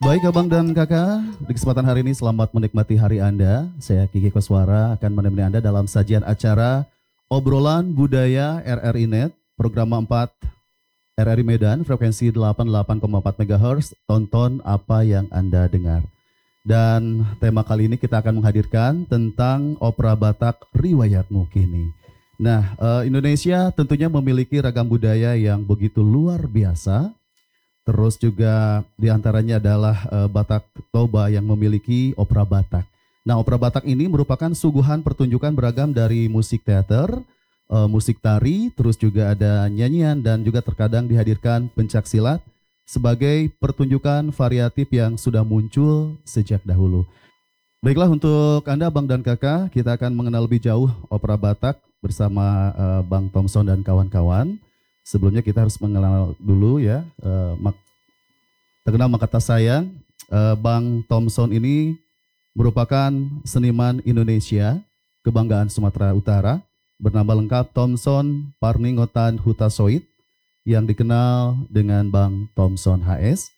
Baik abang dan kakak, di kesempatan hari ini selamat menikmati hari Anda. Saya Kiki Koswara akan menemani Anda dalam sajian acara Obrolan Budaya RRI Net, program 4 RRI Medan, frekuensi 88,4 MHz, tonton apa yang Anda dengar. Dan tema kali ini kita akan menghadirkan tentang opera Batak Riwayatmu Kini. Nah, Indonesia tentunya memiliki ragam budaya yang begitu luar biasa. Terus juga diantaranya adalah Batak Toba yang memiliki opera Batak. Nah, opera Batak ini merupakan suguhan pertunjukan beragam dari musik teater, musik tari, terus juga ada nyanyian dan juga terkadang dihadirkan pencak silat sebagai pertunjukan variatif yang sudah muncul sejak dahulu. Baiklah untuk Anda Bang dan Kakak, kita akan mengenal lebih jauh opera Batak bersama Bang Thompson dan kawan-kawan. Sebelumnya kita harus mengenal dulu ya, terkenal Makata Sayang, Bang Thompson ini merupakan seniman Indonesia, kebanggaan Sumatera Utara, bernama lengkap Thompson Parningotan Hutasoit, yang dikenal dengan Bang Thompson HS.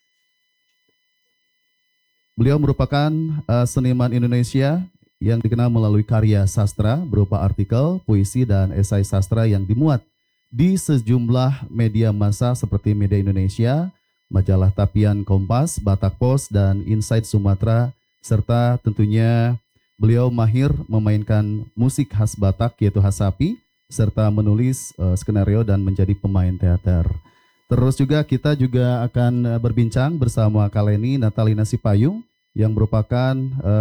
Beliau merupakan seniman Indonesia yang dikenal melalui karya sastra berupa artikel, puisi, dan esai sastra yang dimuat di sejumlah media massa seperti Media Indonesia, majalah Tapian Kompas, Batak Post, dan Insight Sumatera, serta tentunya beliau mahir memainkan musik khas Batak yaitu Hasapi, serta menulis skenario dan menjadi pemain teater. Terus juga kita juga akan berbincang bersama Kaleni Natalina Sipayung yang merupakan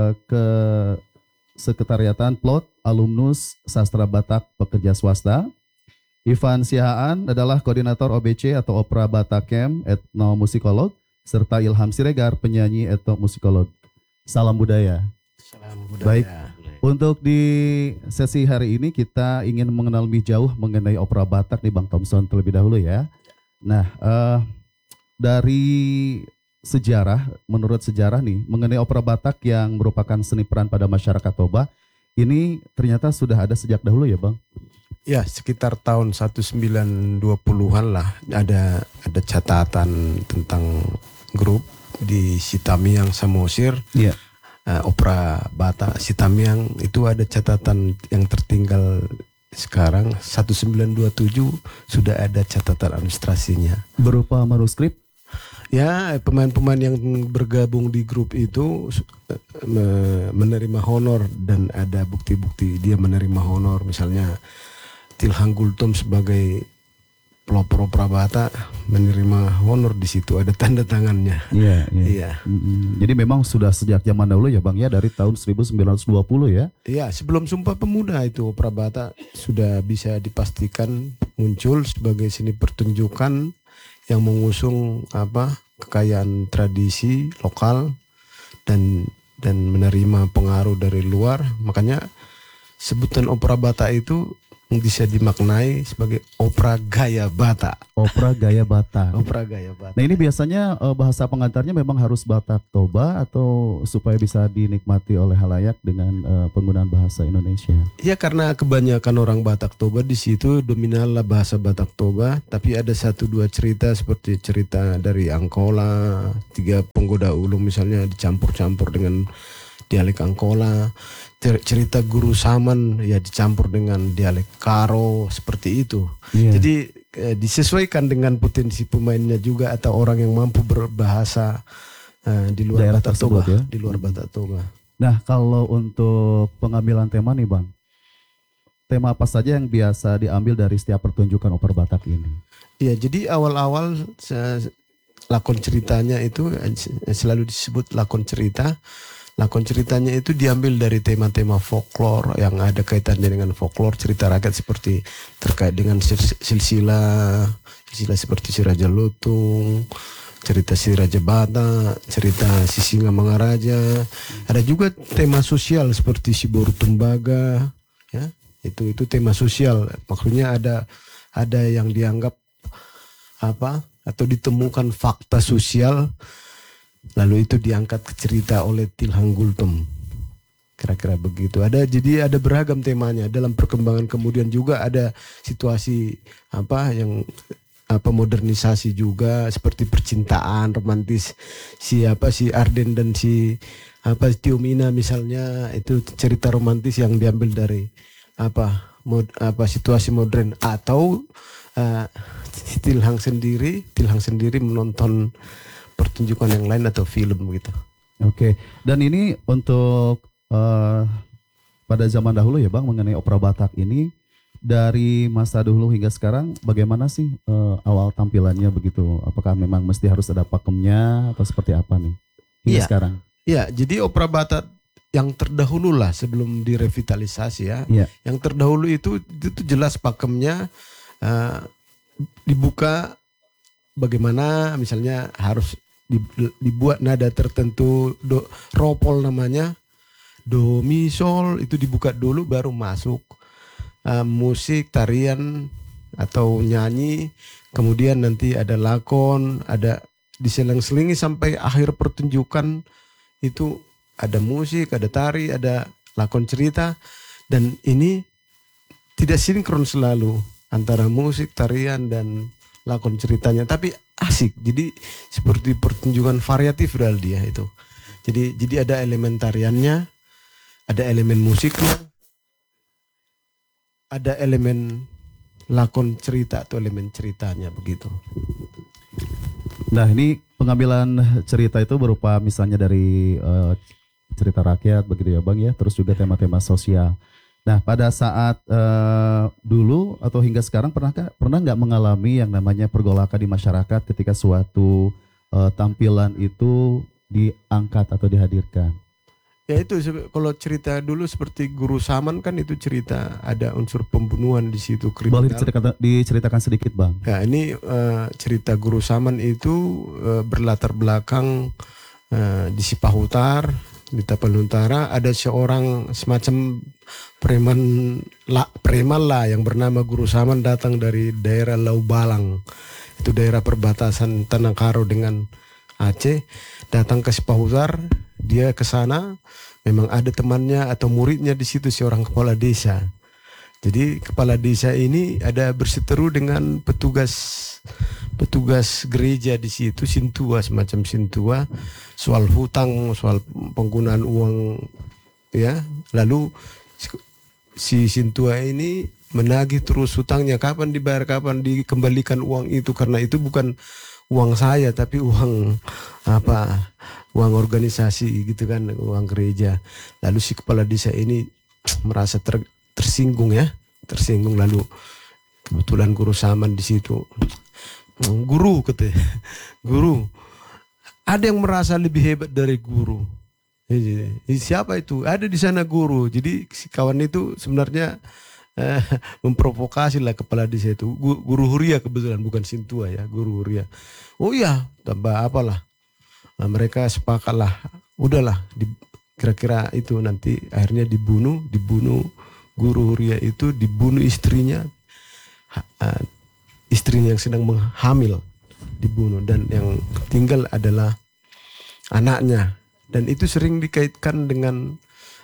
Sekretariatan Plot Alumnus Sastra Batak Pekerja Swasta. Ivan Sihaan adalah koordinator OBC atau Opera Batakem, etnomusikolog, serta Ilham Siregar, penyanyi etnomusikolog. Salam budaya. Salam budaya. Baik, untuk di sesi hari ini kita ingin mengenal lebih jauh mengenai opera Batak nih Bang Thompson terlebih dahulu ya. Nah, dari sejarah, menurut sejarah nih, mengenai opera Batak yang merupakan seni peran pada masyarakat Toba, ini ternyata sudah ada sejak dahulu ya Bang? Ya, sekitar tahun 1920-an lah ada catatan tentang grup di Sitamiang Samosir. Iya. Opera Batak Sitamiang itu ada catatan yang tertinggal sekarang 1927 sudah ada catatan administrasinya. Berupa manuskrip? Ya, pemain-pemain yang bergabung di grup itu menerima honor dan ada bukti-bukti dia menerima honor, misalnya Tilhang Gultom sebagai pelopor opera Batak menerima honor, di situ ada tanda tangannya. Iya, iya. Iya. Jadi memang sudah sejak zaman dahulu ya Bang ya, dari tahun 1920 ya. Iya, sebelum Sumpah Pemuda itu opera Batak sudah bisa dipastikan muncul sebagai seni pertunjukan yang mengusung kekayaan tradisi lokal dan menerima pengaruh dari luar. Makanya sebutan opera Batak itu bisa dimaknai sebagai opera gaya Batak. Opera gaya Batak. Opera gaya Batak. Nah ini biasanya bahasa pengantarnya memang harus Batak Toba atau supaya bisa dinikmati oleh halayak dengan penggunaan bahasa Indonesia? Ya, karena kebanyakan orang Batak Toba di situ dominanlah bahasa Batak Toba, tapi ada 1-2 cerita seperti cerita dari Angkola, 3 Penggoda Ulung misalnya dicampur-campur dengan dialek Angkola, cerita Guru Saman ya dicampur dengan dialek Karo, seperti itu. Yeah. Jadi disesuaikan dengan potensi pemainnya juga atau orang yang mampu berbahasa di luar daerah Batak tersebut Toba, ya. di luar Batak Toba. Nah kalau untuk pengambilan tema nih Bang, tema apa saja yang biasa diambil dari setiap pertunjukan opera Batak ini? Ya, jadi awal-awal lakon ceritanya itu selalu disebut lakon cerita. Lakon ceritanya itu diambil dari tema-tema folklore yang ada kaitannya dengan folklore cerita rakyat, seperti terkait dengan silsilah seperti si Raja Lutung, cerita si Raja Batak, cerita si Singa Mangaraja. Ada juga tema sosial seperti si Boru Tembaga, ya. Itu tema sosial. Maksudnya ada yang dianggap atau ditemukan fakta sosial, lalu itu diangkat ke cerita oleh Tilhang Gultom. Kira-kira begitu. Jadi ada beragam temanya. Dalam perkembangan kemudian juga ada situasi yang modernisasi juga seperti percintaan romantis si Arden dan si Tiomina misalnya, itu cerita romantis yang diambil dari situasi modern, atau Tilhang sendiri menonton pertunjukan yang lain atau film gitu. Oke. Dan ini untuk pada zaman dahulu ya Bang, mengenai opera Batak ini, dari masa dulu hingga sekarang bagaimana sih awal tampilannya begitu? Apakah memang mesti harus ada pakemnya atau seperti apa nih hingga sekarang? Iya, jadi opera Batak yang terdahulu lah sebelum direvitalisasi ya. Iya. Yang terdahulu itu jelas pakemnya dibuka bagaimana, misalnya harus dibuat nada tertentu, ropol namanya, do mi sol, itu dibuka dulu baru masuk musik, tarian atau nyanyi, kemudian nanti ada lakon, ada diselang-selingi sampai akhir pertunjukan itu ada musik, ada tari, ada lakon cerita, dan ini tidak sinkron selalu antara musik, tarian dan lakon ceritanya, tapi asik. Jadi seperti pertunjukan variatif real dia itu. Jadi ada elemen tariannya, ada elemen musiknya, ada elemen lakon cerita atau elemen ceritanya begitu. Nah, ini pengambilan cerita itu berupa misalnya dari cerita rakyat begitu ya Bang ya, terus juga tema-tema sosial. Nah, pada saat dulu atau hingga sekarang pernah nggak mengalami yang namanya pergolakan di masyarakat ketika suatu tampilan itu diangkat atau dihadirkan? Ya itu, kalau cerita dulu seperti Guru Saman kan itu cerita ada unsur pembunuhan di situ, kriminal. Boleh diceritakan sedikit Bang? Ya ini cerita Guru Saman itu berlatar belakang di Sipahutar, di Tapanuli ada seorang semacam preman lah yang bernama Guru Saman, datang dari daerah Laubalang, itu daerah perbatasan Tanah Karo dengan Aceh, datang ke Sipahutar. Dia ke sana, memang ada temannya atau muridnya di situ, seorang kepala desa. Jadi kepala desa ini ada berseteru dengan petugas gereja di situ, sintua, semacam sintua, soal hutang, soal penggunaan uang ya. Lalu si sintua ini menagih terus hutangnya, kapan dibayar, kapan dikembalikan uang itu, karena itu bukan uang saya tapi uang uang organisasi gitu kan, uang gereja. Lalu si kepala desa ini merasa tersinggung, lalu kebetulan Guru Saman di situ. Guru katanya, guru, ada yang merasa lebih hebat dari guru. Siapa itu? Ada di sana guru. Jadi si kawan itu sebenarnya memprovokasi lah kepala desa itu. Guru Huria kebetulan, bukan Sintua ya, Guru Huria. Oh iya, tambah apalah. Nah, mereka sepakatlah, udahlah, kira-kira itu nanti akhirnya dibunuh Guru Huria itu, dibunuh istrinya yang sedang hamil dibunuh, dan yang tinggal adalah anaknya. Dan itu sering dikaitkan dengan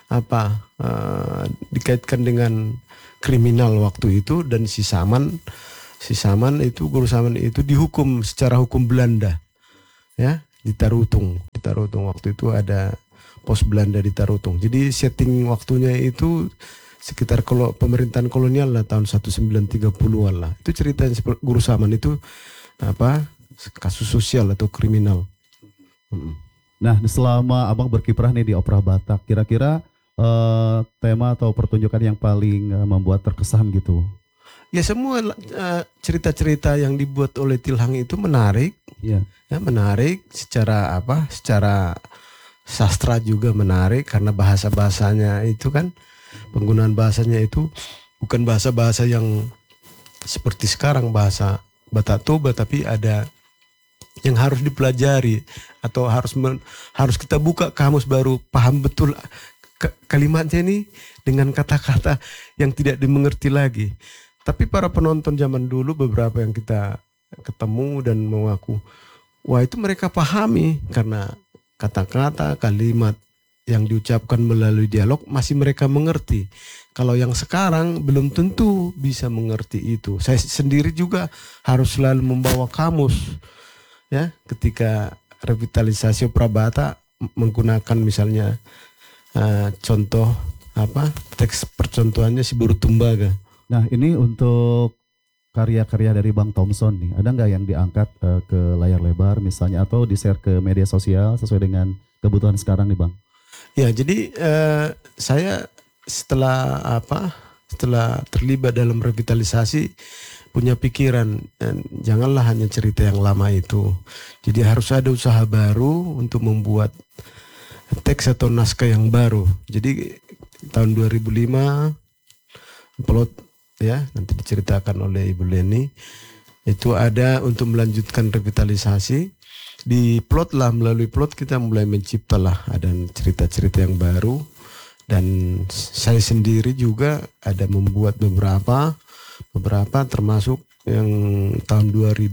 dikaitkan dengan kriminal waktu itu. Dan si Saman itu, Guru Saman itu dihukum secara hukum Belanda ya, di Tarutung waktu itu ada pos Belanda di Tarutung. Jadi setting waktunya itu sekitar pemerintahan kolonial lah, tahun 1930-an lah. Itu ceritanya Guru Saman itu kasus sosial atau kriminal. Nah, selama Abang berkiprah nih di opera Batak, kira-kira tema atau pertunjukan yang paling membuat terkesan gitu? Ya semua cerita-cerita yang dibuat oleh Tilhang itu menarik. Ya, menarik secara secara sastra juga menarik, karena bahasa-bahasanya itu kan, penggunaan bahasanya itu bukan bahasa-bahasa yang seperti sekarang bahasa Batak Toba, tapi ada yang harus dipelajari atau harus kita buka kamus baru paham betul kalimatnya ini dengan kata-kata yang tidak dimengerti lagi. Tapi para penonton zaman dulu, beberapa yang kita ketemu dan mengaku, wah itu mereka pahami, karena kata-kata, kalimat yang diucapkan melalui dialog masih mereka mengerti. Kalau yang sekarang belum tentu bisa mengerti itu. Saya sendiri juga harus selalu membawa kamus ya ketika revitalisasi opera Batak menggunakan misalnya contoh teks percontohannya si Buru Tumbaga. Nah, ini untuk karya-karya dari Bang Thompson nih, ada nggak yang diangkat ke layar lebar misalnya atau di-share ke media sosial sesuai dengan kebutuhan sekarang nih Bang? Ya, jadi saya setelah terlibat dalam revitalisasi punya pikiran janganlah hanya cerita yang lama itu. Jadi harus ada usaha baru untuk membuat teks atau naskah yang baru. Jadi tahun 2005 plot ya nanti diceritakan oleh Ibu Leni itu ada untuk melanjutkan revitalisasi. Di plot lah, melalui plot kita mulai menciptalah ada cerita-cerita yang baru. Dan saya sendiri juga ada membuat beberapa termasuk yang tahun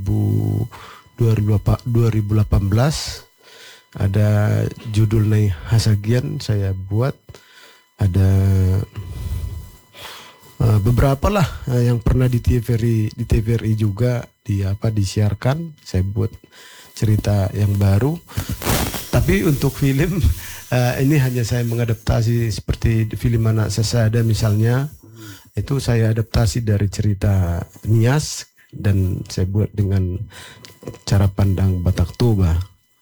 2018 ada judul Nai Hasagian saya buat, ada beberapa lah yang pernah di TVRI juga disiarkan. Saya buat cerita yang baru, tapi untuk film ini hanya saya mengadaptasi seperti film Anak Sesada misalnya, itu saya adaptasi dari cerita Nias dan saya buat dengan cara pandang Batak Toba.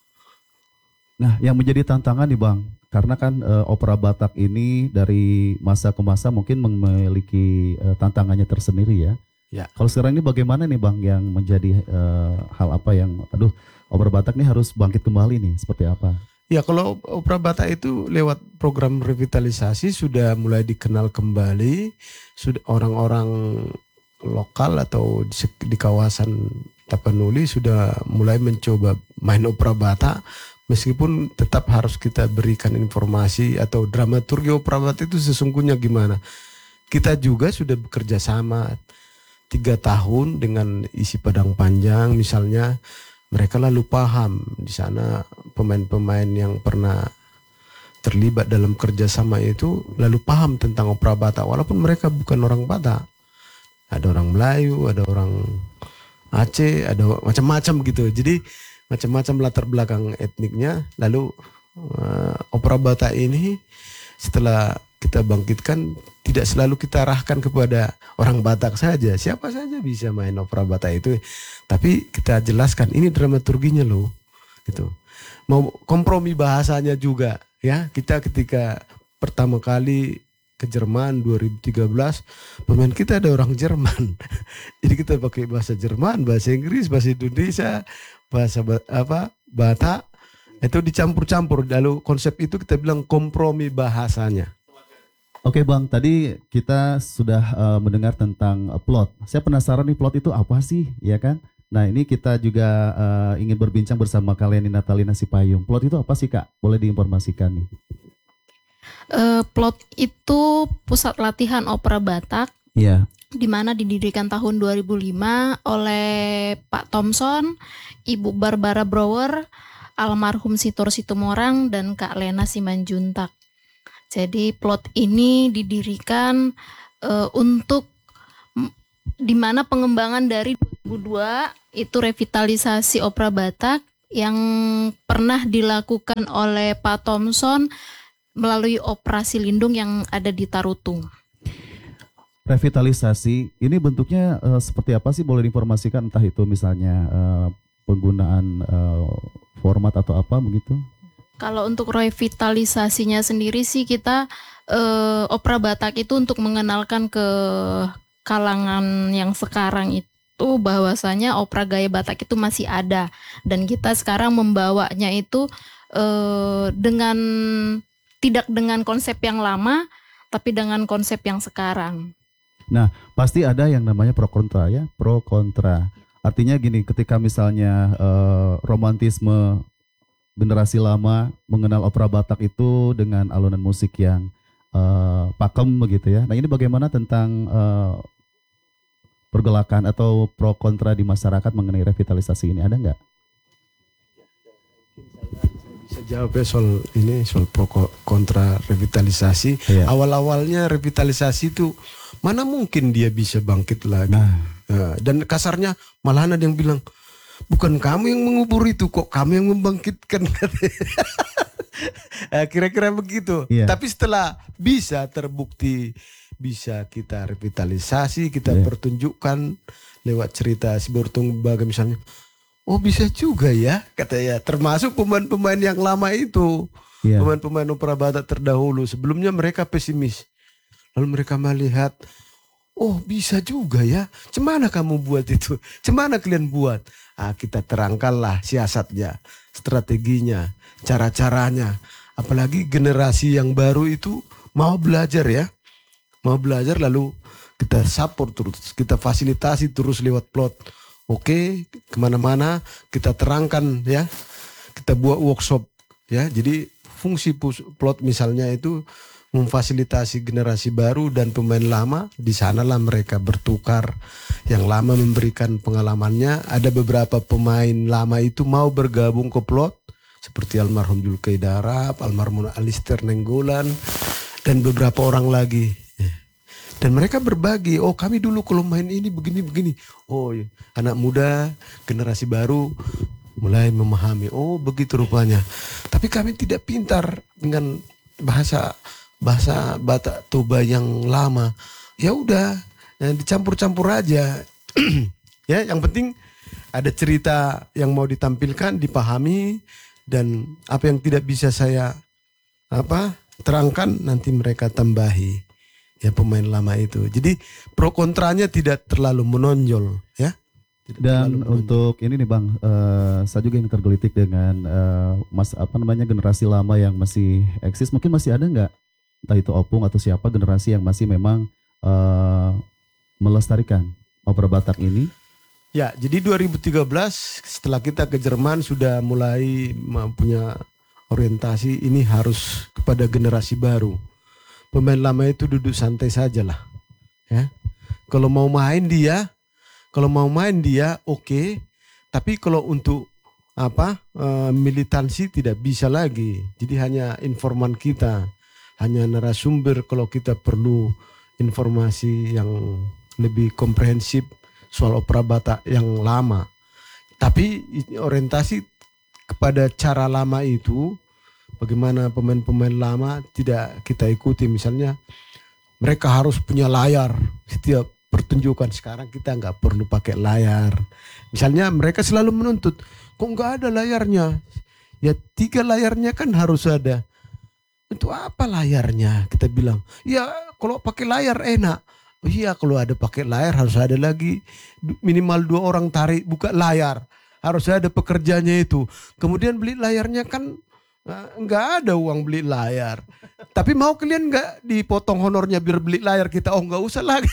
Nah, yang menjadi tantangan nih Bang, karena kan opera Batak ini dari masa ke masa mungkin memiliki tantangannya tersendiri ya. Ya. Kalau sekarang ini bagaimana nih Bang yang menjadi hal apa yang, opera Batak ini harus bangkit kembali nih, seperti apa? Ya, kalau opera Batak itu lewat program revitalisasi sudah mulai dikenal kembali, sudah orang-orang lokal atau di kawasan Tapanuli sudah mulai mencoba main opera Batak, meskipun tetap harus kita berikan informasi atau dramaturgi opera Batak itu sesungguhnya gimana. Kita juga sudah bekerja sama 3 tahun dengan isi Padang Panjang misalnya. Mereka lalu paham di sana pemain-pemain yang pernah terlibat dalam kerjasama itu lalu paham tentang opera Batak walaupun mereka bukan orang Batak. Ada orang Melayu, ada orang Aceh, ada macam-macam gitu. Jadi macam-macam latar belakang etniknya. Lalu opera Batak ini setelah kita bangkitkan tidak selalu kita arahkan kepada orang Batak saja. Siapa saja bisa main opera Batak itu. Tapi kita jelaskan ini dramaturginya loh. Gitu. Mau kompromi bahasanya juga ya. Kita ketika pertama kali ke Jerman 2013, pemain kita ada orang Jerman. Jadi kita pakai bahasa Jerman, bahasa Inggris, bahasa Indonesia, bahasa Batak. Itu dicampur-campur. Lalu konsep itu kita bilang kompromi bahasanya. Oke Bang, tadi kita sudah mendengar tentang plot. Saya penasaran nih plot itu apa sih, ya kan? Nah ini kita juga ingin berbincang bersama kalian di Natalina Sipayung. Plot itu apa sih Kak? Boleh diinformasikan nih. Plot itu pusat latihan opera Batak. Iya. Di mana didirikan tahun 2005 oleh Pak Thompson, Ibu Barbara Brower, almarhum Sitor Situmorang, dan Kak Lena Simanjuntak. Jadi plot ini didirikan untuk di mana pengembangan dari 2002 itu revitalisasi opera Batak yang pernah dilakukan oleh Pak Thompson melalui operasi lindung yang ada di Tarutung. Revitalisasi ini bentuknya seperti apa sih? Boleh diinformasikan, entah itu misalnya penggunaan format atau apa begitu? Kalau untuk revitalisasinya sendiri sih kita opera Batak itu untuk mengenalkan ke kalangan yang sekarang itu bahwasanya opera gaya Batak itu masih ada, dan kita sekarang membawanya itu dengan tidak dengan konsep yang lama tapi dengan konsep yang sekarang. Nah, pasti ada yang namanya pro kontra ya, pro kontra. Artinya gini, ketika misalnya romantisme generasi lama mengenal opera Batak itu dengan alunan musik yang pakem begitu ya. Nah ini bagaimana tentang pergolakan atau pro kontra di masyarakat mengenai revitalisasi ini, ada nggak? Saya jawab ya soal pro kontra revitalisasi. Iya. Awal-awalnya revitalisasi itu mana mungkin dia bisa bangkit lagi. Dan kasarnya malahan ada yang bilang, bukan kamu yang mengubur itu, kok kami yang membangkitkan. Kira-kira begitu. Iya. Tapi setelah bisa terbukti, bisa kita revitalisasi, kita pertunjukkan lewat cerita si Bertung Baga misalnya. Oh bisa juga ya, katanya. Termasuk pemain-pemain yang lama itu. Iya. Pemain-pemain opera Batak terdahulu. Sebelumnya mereka pesimis. Lalu mereka melihat, oh bisa juga ya. Cemana kamu buat itu? Cemana kalian buat? Kita terangkanlah siasatnya, strateginya, cara-caranya. Apalagi generasi yang baru itu mau belajar ya. Mau belajar lalu kita support terus. Kita fasilitasi terus lewat plot. Oke, kemana-mana kita terangkan ya. Kita buat workshop ya. Jadi fungsi plot misalnya itu memfasilitasi generasi baru dan pemain lama. Di sanalah mereka bertukar. Yang lama memberikan pengalamannya. Ada beberapa pemain lama itu mau bergabung ke plot. Seperti almarhum Julkay Darab, almarhum Alistair Nenggolan. Dan beberapa orang lagi. Dan mereka berbagi, oh kami dulu kalau main ini begini-begini. Oh ya, anak muda, generasi baru mulai memahami, oh begitu rupanya. Tapi kami tidak pintar dengan bahasa Batak Toba yang lama. Ya udah, dicampur-campur aja. Ya, yang penting ada cerita yang mau ditampilkan, dipahami, dan apa yang tidak bisa saya terangkan nanti mereka tambahi. Ya pemain lama itu. Jadi pro kontranya tidak terlalu menonjol ya. Dan untuk ini nih Bang, saya juga yang tergelitik dengan generasi lama yang masih eksis. Mungkin masih ada nggak, entah itu Opung atau siapa generasi yang masih memang melestarikan opera Batak ini? Ya, jadi 2013 setelah kita ke Jerman sudah mulai punya orientasi ini harus kepada generasi baru. Pemain lama itu duduk santai saja lah, ya. Kalau mau main dia oke. Tapi kalau untuk militansi tidak bisa lagi. Jadi hanya informan kita, hanya narasumber kalau kita perlu informasi yang lebih komprehensif soal opera Batak yang lama. Tapi orientasi kepada cara lama itu. Bagaimana pemain-pemain lama tidak kita ikuti, misalnya mereka harus punya layar setiap pertunjukan. Sekarang kita nggak perlu pakai layar. Misalnya mereka selalu menuntut, kok nggak ada layarnya? Ya 3 layarnya kan harus ada. Untuk apa layarnya? Kita bilang, ya kalau pakai layar enak. Oh iya, kalau ada pakai layar harus ada lagi minimal 2 orang tarik buka layar. Harus ada pekerjanya itu. Kemudian beli layarnya kan nggak ada uang beli layar. Tapi mau kalian nggak dipotong honornya biar beli layar kita? Oh nggak usah lagi.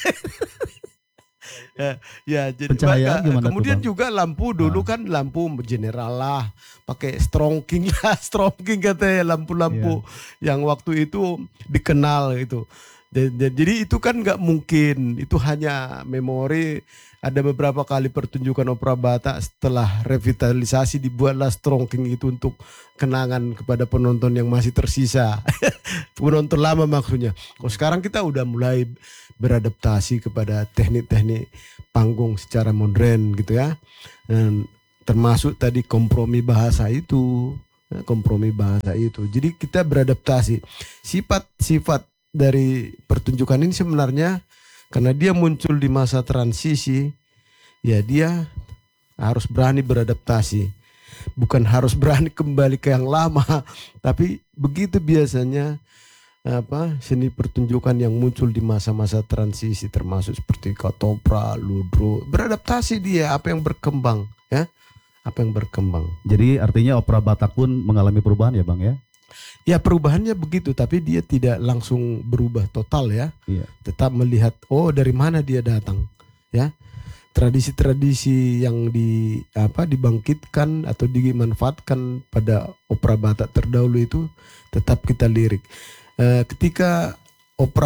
Ya jadi kemudian juga lampu dulu kan lampu general lah, pakai strongking katanya lampu-lampu yang waktu itu dikenal itu. Jadi itu kan nggak mungkin, itu hanya memori. Ada beberapa kali pertunjukan opera Batak setelah revitalisasi dibuatlah strongking itu untuk kenangan kepada penonton yang masih tersisa. Penonton lama maksudnya. Kalau sekarang kita udah mulai beradaptasi kepada teknik-teknik panggung secara modern gitu ya. Dan termasuk tadi kompromi bahasa itu. Jadi kita beradaptasi. Sifat dari pertunjukan ini sebenarnya karena dia muncul di masa transisi, ya dia harus berani beradaptasi. Bukan harus berani kembali ke yang lama, tapi begitu biasanya seni pertunjukan yang muncul di masa-masa transisi, termasuk seperti Katopra, Ludro, beradaptasi dia apa yang berkembang, ya, apa yang berkembang. Jadi artinya opera Batak pun mengalami perubahan ya Bang ya? Ya perubahannya begitu, tapi dia tidak langsung berubah total ya. Iya. Tetap melihat dari mana dia datang, ya. Tradisi-tradisi yang dibangkitkan atau dimanfaatkan pada opera Batak terdahulu itu tetap kita lirik. Ketika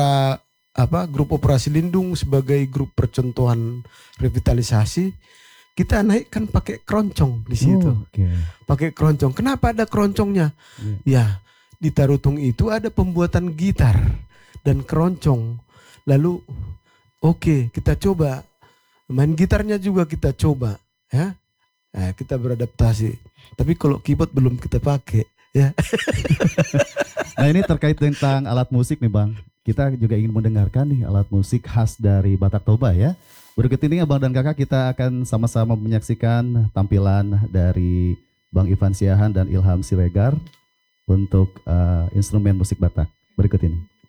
grup opera Silindung sebagai grup percontohan revitalisasi, kita naikkan pakai keroncong di situ. Oke. Pakai keroncong. Kenapa ada keroncongnya? Ya, di Tarutung itu ada pembuatan gitar dan keroncong. Lalu kita coba main gitarnya juga kita coba, ya. Nah, kita beradaptasi. Tapi kalau keyboard belum kita pakai, ya. Nah, ini terkait tentang alat musik nih Bang. Kita juga ingin mendengarkan nih alat musik khas dari Batak Toba ya. Berikut ini Abang dan Kakak kita akan sama-sama menyaksikan tampilan dari Bang Ivan Siahaan dan Ilham Siregar untuk instrumen musik Batak. Berikut ini.